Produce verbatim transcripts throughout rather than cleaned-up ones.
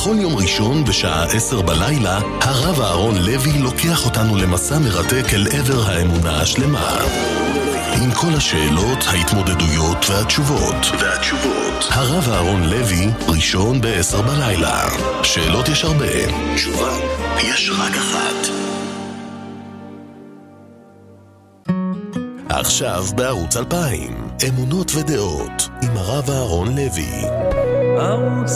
בכל יום ראשון בשעה עשר בלילה, הרב אהרון לוי לוקח אותנו למסע מרתק אל עבר האמונה השלמה. עם כל השאלות, ההתמודדויות והתשובות. והתשובות. הרב אהרון לוי, ראשון בעשר בלילה. שאלות יש הרבה, תשובה יש רק אחת. עכשיו בערוץ אלפיים, אמונות ודעות, עם הרב אהרון לוי. ערוץ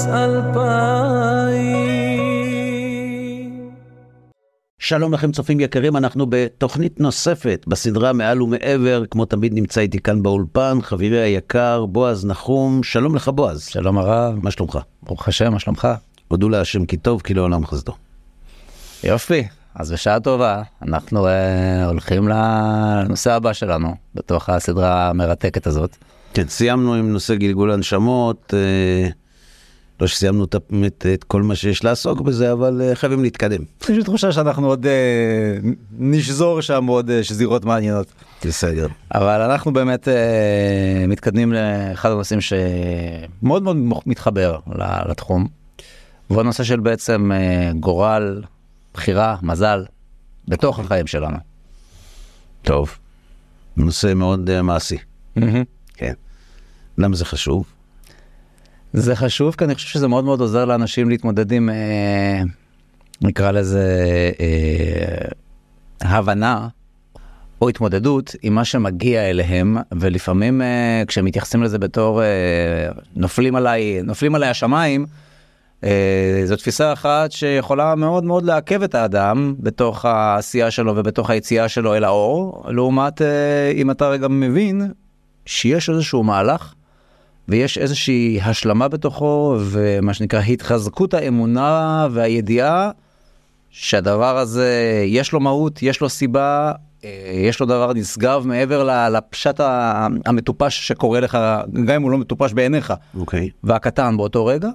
אלפיים. שלום לכם צופים יקרים, אנחנו בתוכנית נוספת בסדרה מעל ומעבר. כמו תמיד נמצא איתי כאן באולפן חברי היקר בועז נחום. שלום לך בועז. שלום הרב. מה שלומך? ברוך השם, מה שלומך? הודו להשם כי טוב, כי לעולם חסדו. יופי, אז בשעה טובה אנחנו אה, הולכים לנושא הבא שלנו בתוך הסדרה המרתקת הזאת. כן, סיימנו עם נושא גלגול הנשמות, אה, לא שסיימנו את, את, את כל מה שיש לעסוק בזה, אבל אה, חייבים להתקדם. יש לי תחושה שאנחנו עוד אה, נשזור שם עוד אה, שזירות מעניינות. בסדר. אבל אנחנו באמת אה, מתקדמים לאחד הנושאים שמאוד מאוד מתחבר לתחום, והוא הנושא של בעצם אה, גורל, בחירה, מזל, בתוך החיים שלנו. טוב, נושא מאוד uh, מעשי. Mm-hmm. כן. למה זה חשוב? זה חשוב כי אני חושב שזה מאוד מאוד עוזר לאנשים להתמודד עם, אה, נקרא לזה, אה, הבנה או התמודדות עם מה שמגיע אליהם, ולפעמים אה, כשהם מתייחסים לזה בתור אה, נופלים עליי, נופלים עליי השמיים, זו תפיסה אחת שיכולה מאוד מאוד לעכב את האדם בתוך העשייה שלו ובתוך היציאה שלו אל האור, לעומת אם אתה רגע מבין שיש איזשהו מהלך ויש איזושהי השלמה בתוכו, ומה שנקרא התחזקות האמונה והידיעה שהדבר הזה יש לו מהות, יש לו סיבה, יש לו דבר נשגב מעבר לפשט המטופש שקורה לך, גם אם הוא לא מטופש בעיניך, אוקיי. והקטן באותו רגע.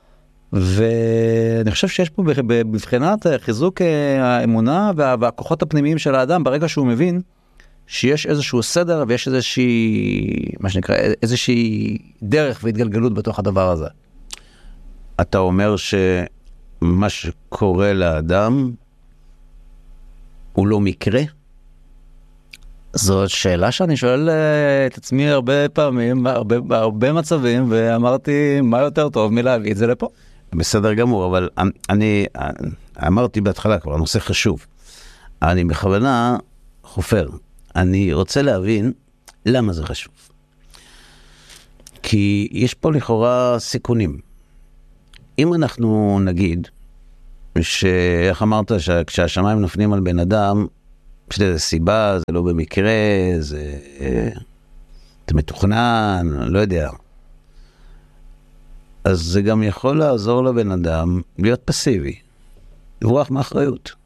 ואני חושב שיש פה בבחינת חיזוק האמונה והכוחות הפנימיים של האדם, ברגע שהוא מבין שיש איזשהו סדר ויש איזושהי, מה שנקרא, איזושהי דרך והתגלגלות בתוך הדבר הזה. אתה אומר שמה שקורה לאדם הוא לא מקרה? זאת שאלה שאני שואל את עצמי הרבה פעמים, בהרבה, בהרבה מצבים, ואמרתי מה יותר טוב מלהביא את זה לפה. בסדר גמור, אבל אני אמרתי בהתחלה כבר, הנושא חשוב. אני בכוונה חופר. אני רוצה להבין למה זה חשוב. כי יש פה לכאורה סיכונים. אם אנחנו נגיד, שאיך אמרת, כשהשמיים נופנים על בן אדם, יש לזה סיבה, זה לא במקרה, זה, זה מתוכנן, לא יודע. אז זה גם יכול לעזור לבן אדם להיות פסיבי, לברוח מאחריות.